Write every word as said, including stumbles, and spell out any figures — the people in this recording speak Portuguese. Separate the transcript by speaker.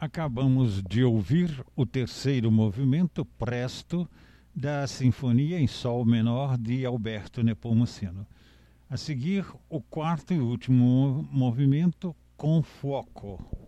Speaker 1: Acabamos de ouvir o terceiro movimento, Presto, da Sinfonia em Sol Menor de Alberto Nepomuceno. A seguir, o quarto e último movimento, Com Fuoco,